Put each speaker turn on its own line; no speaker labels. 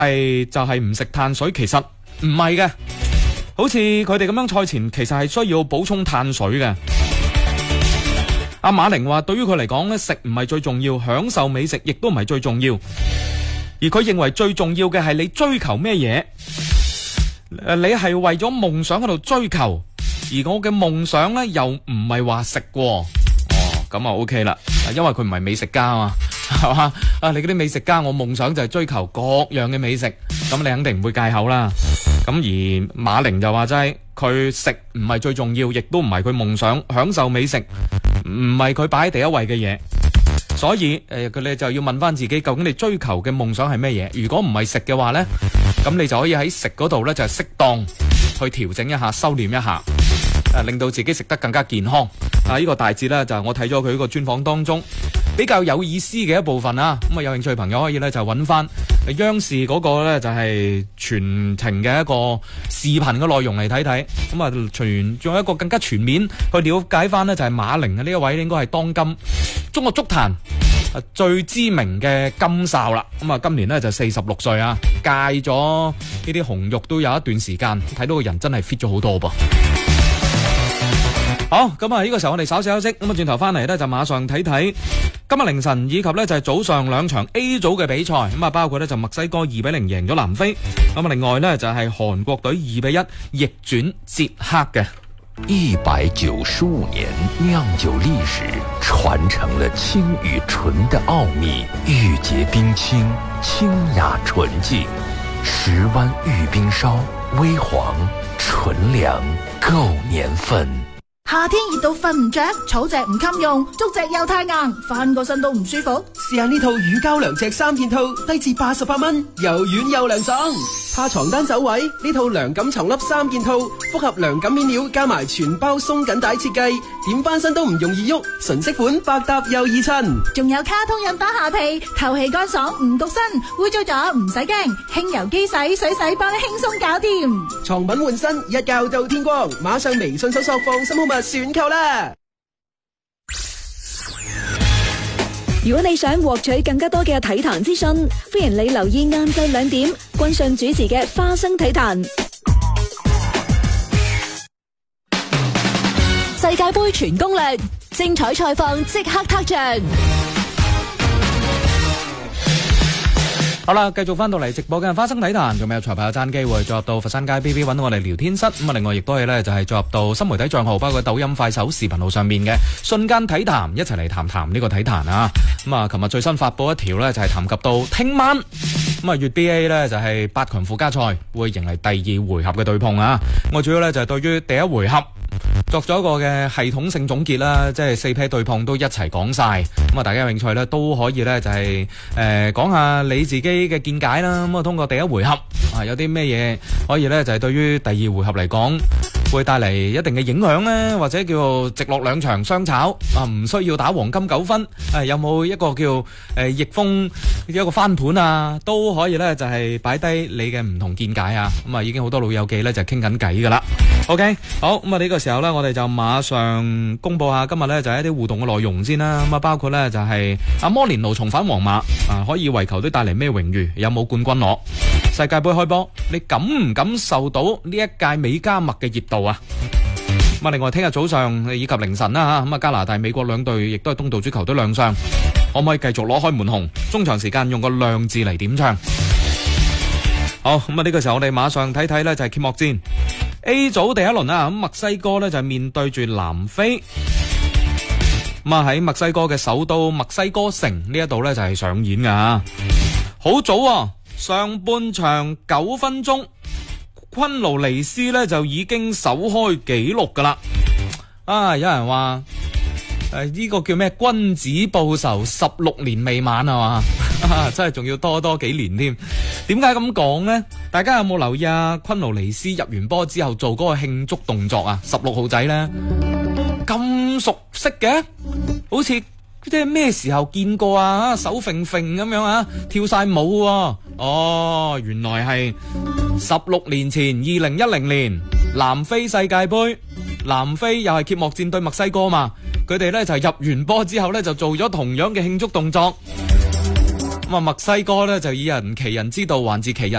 就係唔食碳水，其實唔係嘅。好似佢哋咁樣賽前其實係需要補充碳水嘅。阿馬寧話對於佢嚟講咧，食唔係最重要，享受美食亦都唔係最重要，而佢認為最重要嘅係你追求咩嘢。你係為咗夢想喺度追求，而我嘅夢想咧又唔係話食過。咁啊 OK 啦，因為佢唔係美食家啊嘛，係嘛？你嗰啲美食家，我夢想就係追求各樣嘅美食，咁你肯定唔會戒口啦。咁而馬寧就話齋，佢食唔係最重要，亦都唔係佢夢想，享受美食唔係佢擺喺第一位嘅嘢。所以佢哋就要問翻自己，究竟你追求嘅夢想係咩嘢？如果唔係食嘅話呢，咁你就可以喺食嗰度呢，就係適當去調整一下，收斂一下，令到自己食得更加健康。呢個大致呢，就係我睇咗佢呢個專訪當中比較有意思嘅一部分啊。咁有興趣嘅朋友可以呢，就揾翻央視嗰個呢，就係全程嘅一個視頻嘅內容嚟睇睇。咁啊，仲有一個更加全面去了解翻呢，就係馬寧嘅呢一位應該係當今中國足壇最知名嘅金哨啦。咁啊，今年呢，就46歲啊，戒咗呢啲紅肉都有一段時間，睇到個人真係 fit 咗好多噃。好，咁啊呢個時候我哋稍事休息，咁啊轉頭翻嚟呢，就馬上睇睇今日凌晨以及呢，就係早上兩場 A 組嘅比賽，咁啊包括呢，就墨西哥2-0贏咗南非，咁啊另外呢，就係韓國隊2-1逆轉捷克嘅。
195年釀酒歷史，傳承了清與純的奧秘，玉潔冰清，清雅純淨，石灣玉冰燒，微黃純良，夠年份。
夏天熱到瞓唔着，草席唔襟用，竹席又太硬，翻個身都唔舒服。
試下呢套乳膠涼席3件套，低至88蚊，又軟又涼爽。怕床單走位，呢套涼感床笠3件套，複合涼感面料加埋全包鬆緊帶設計，點翻身都唔容易喐，純色款，百搭又易襯。
仲有卡通印花下被，透氣乾爽，唔焗身，污糟咗唔使驚，輕油機洗水洗幫你輕鬆搞掂。
床品換新，一覺到天光，馬上微信搜索放心好物選購啦。
如果你想獲取更加多嘅體壇資訊，歡迎你留意晏晝2點君信主持嘅花生體壇。世界盃全攻略，精彩賽況即刻撻着。
好啦，繼續翻到嚟直播嘅花生體壇，仲未有財牌有爭機會，再入到佛山街 BB 揾到我哋聊天室。咁啊，另外亦都係呢，就係再入到新媒體賬號，包括抖音、快手、視頻號上面嘅瞬間體壇，一齊嚟談談呢個體壇啊。咁啊，琴日最新發佈一條呢，就係談及到聽晚咁啊，粵 BA 呢，就係8強附加賽會迎嚟第2回合嘅對碰啊。我主要呢，就係對於第1回合作咗一個嘅系統性總結啦，即係4批對碰都一齊講晒。咁啊，大家有興趣呢，都可以呢，就係講下你自己嘅見解啦。咁啊，通過第1回合有啲咩嘢可以呢，就係對於第2回合嚟講會帶嚟一定嘅影響呢，或者叫做直落2場雙炒啊，唔需要打黃金9分，有冇一個叫逆風一個翻盤啊，都可以呢，就係擺低你嘅唔同見解啊。咁啊，已經好多老友記呢，就傾緊偈噶啦。OK， 好，咁啊呢個時候呢，我哋就馬上公布下今日呢，就係一啲互動嘅內容先啦。咁啊包括呢，就係阿摩連奴重返皇馬啊，可以為球隊帶嚟咩榮譽？有冇冠軍攞？世界盃開波，你感唔感受到呢一屆美加墨嘅熱度啊？咁啊，另外聽日早上以及凌晨啦吓，咁啊加拿大、美國兩隊亦都係東道主球隊亮相，可唔可以繼續攞開門紅？中場時間用個亮字嚟點唱。好，咁啊呢個時候我哋馬上睇睇呢，就係揭幕戰 A 組第1輪啊，咁墨西哥呢，就係面對住南非。咁啊喺墨西哥嘅首都墨西哥城呢一度呢，就係上演噶。好早啊，上半場9分鐘，昆勞尼斯呢就已經首開紀錄噶啦。啊，有人話呢個叫咩？君子報仇16年未晚係嘛？真係仲要多幾年添。點解咁講呢？大家有冇留意啊？昆勞尼斯入完波之後做嗰個慶祝動作啊？16號仔呢咁熟悉嘅，好似即係咩時候見過啊？手揈揈咁樣啊，跳晒舞啊。哦，原來係16年前2010年南非世界盃，南非又係揭幕戰對墨西哥嘛。佢哋呢就入完波之後呢，就做咗同樣嘅慶祝動作。咁咁啊，墨西哥呢就以人其人之道還治其人